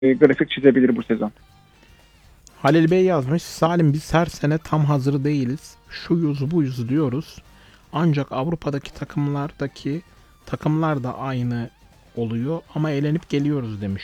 grafik çizebilir bu sezon. Halil Bey yazmış. Salim, biz her sene tam hazır değiliz. Şuyuz buyuz diyoruz. Ancak Avrupa'daki takımlar da aynı oluyor ama elenip geliyoruz demiş.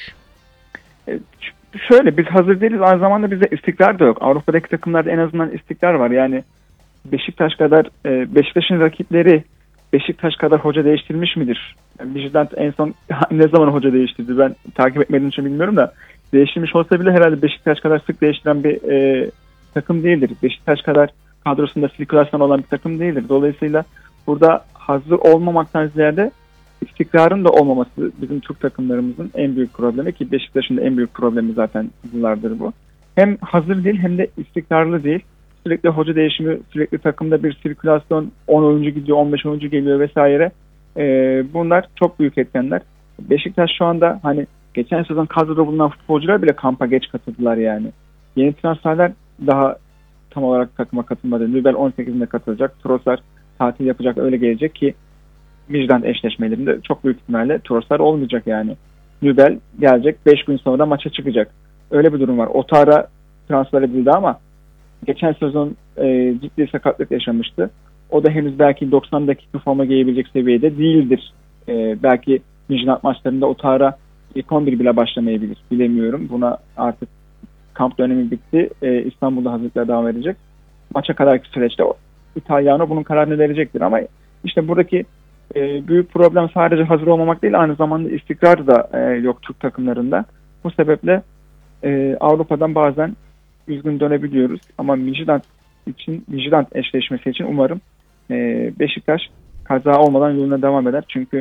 Şöyle, biz hazır değiliz. Aynı zamanda bizde istikrar da yok. Avrupa'daki takımlarda en azından istikrar var. Yani Beşiktaş kadar, Beşiktaş'ın rakipleri Beşiktaş kadar hoca değiştirmiş midir? Yani Midtjylland en son ne zaman hoca değiştirdi? Ben takip etmediğim için bilmiyorum da, değiştirmiş olsa bile herhalde Beşiktaş kadar sık değiştiren bir takım değildir. Beşiktaş kadar kadrosunda sirkülasyon olan bir takım değildir. Dolayısıyla burada hazır olmamaktan ziyade istikrarın da olmaması bizim Türk takımlarımızın en büyük problemi, ki Beşiktaş'ın da en büyük problemi zaten yıllardır bu. Hem hazır değil hem de istikrarlı değil. Sürekli hoca değişimi, sürekli takımda bir sirkülasyon, 10 oyuncu gidiyor, 15 oyuncu geliyor vesaire. Bunlar çok büyük etkenler. Beşiktaş şu anda hani geçen sezon kadroda bulunan futbolcular bile kampa geç katıldılar yani. Yeni transferler daha tam olarak takıma katılmadı. Nübel 18'inde katılacak. Trossard tatil yapacak, öyle gelecek ki Midtjylland eşleşmelerinde çok büyük ihtimalle Trossard olmayacak yani. Nübel gelecek, 5 gün sonra maça çıkacak. Öyle bir durum var. Otara transfer edildi ama geçen sezon ciddi sakatlık yaşamıştı. O da henüz belki 90 dakika forma giyebilecek seviyede değildir. Belki Midtjylland maçlarında Otara ilk 11 bile başlamayabilir. Bilemiyorum. Buna artık kamp dönemi bitti. İstanbul'da hazırlıklar devam edecek. Maça kadarki süreçte İtalyanı bunun kararını verecektir. Ama işte buradaki büyük problem sadece hazır olmamak değil, aynı zamanda istikrar da yok Türk takımlarında. Bu sebeple Avrupa'dan bazen üzgün dönebiliyoruz. Ama Midtjylland eşleşmesi için umarım Beşiktaş kaza olmadan yoluna devam eder. Çünkü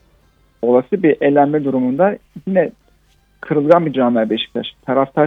olası bir elenme durumunda yine kırılgan bir camia Beşiktaş. Taraftar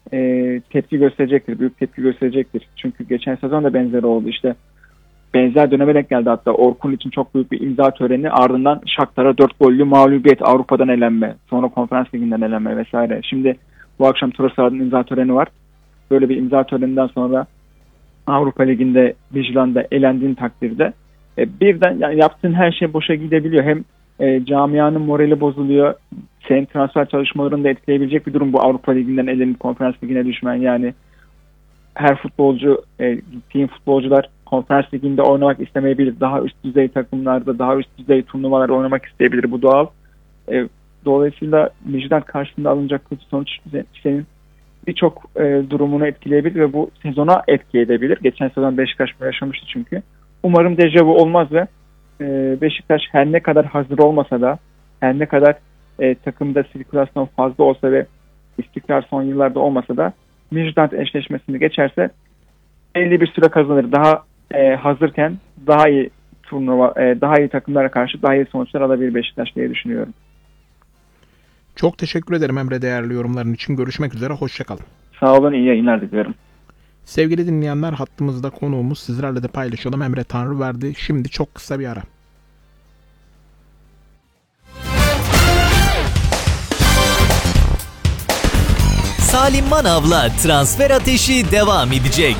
tepki gösterecektir. Büyük tepki gösterecektir. Çünkü geçen sezon da benzeri oldu. İşte benzer döneme denk geldi hatta. Orkun için çok büyük bir imza töreni. Ardından Shakhtar'a 4 gollü mağlubiyet. Avrupa'dan elenme. Sonra Konferans Ligi'nden elenme vesaire. Şimdi bu akşam Trossard'ın imza töreni var. Böyle bir imza töreninden sonra Avrupa Ligi'nde Midtjylland'da elendiğin takdirde birden yani yaptığın her şey boşa gidebiliyor. Hem camianın morali bozuluyor. Senin transfer çalışmalarını da etkileyebilecek bir durum bu, Avrupa Ligi'nden elenip Konferans Ligi'ne düşmen. Yani her futbolcu, gittiğin futbolcular Konferans Ligi'nde oynamak istemeyebilir. Daha üst düzey takımlarda, daha üst düzey turnuvalarda oynamak isteyebilir. Bu doğal. Dolayısıyla Midtjylland karşısında alınacak kötü sonuç senin birçok durumunu etkileyebilir ve bu sezona etki edebilir. Geçen sezon Beşiktaş bunu yaşamıştı çünkü. Umarım dejavu olmaz ve Beşiktaş her ne kadar hazır olmasa da, her ne kadar takımda sirkülasyon fazla olsa ve istikrar son yıllarda olmasa da Midtjylland eşleşmesini geçerse belli bir süre kazanır. Daha hazırken daha iyi turnuva, daha iyi takımlara karşı daha iyi sonuçlar alabilir Beşiktaş diye düşünüyorum. Çok teşekkür ederim Emre, değerli yorumların için. Görüşmek üzere. Hoşça kalın. Sağ olun. İyi yayınlar diliyorum. Sevgili dinleyenler, hattımızda konuğumuz, sizlerle de paylaşalım, Emre Tanrıverdi. Şimdi çok kısa bir ara. Salim Manav'la Transfer Ateşi devam edecek.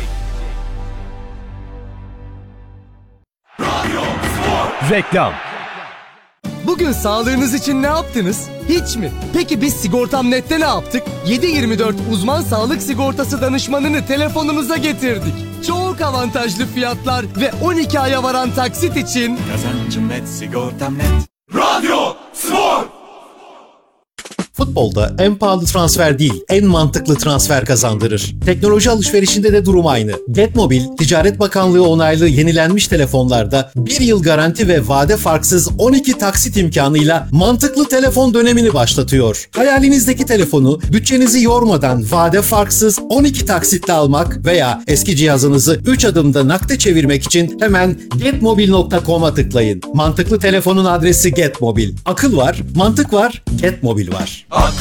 Reklam. Bugün sağlığınız için ne yaptınız? Hiç mi? Peki biz Sigortam.net'te ne yaptık? 7/24 uzman sağlık sigortası danışmanını telefonunuza getirdik. Çok avantajlı fiyatlar ve 12 aya varan taksit için Kazancım net, sigortam net. Radyo Spor! Futbolda en pahalı transfer değil, en mantıklı transfer kazandırır. Teknoloji alışverişinde de durum aynı. Getmobil, Ticaret Bakanlığı onaylı yenilenmiş telefonlarda 1 yıl garanti ve vade farksız 12 taksit imkanıyla mantıklı telefon dönemini başlatıyor. Hayalinizdeki telefonu bütçenizi yormadan vade farksız 12 taksitle almak veya eski cihazınızı 3 adımda nakde çevirmek için hemen getmobil.com'a tıklayın. Mantıklı telefonun adresi Getmobil. Akıl var, mantık var, Getmobil var.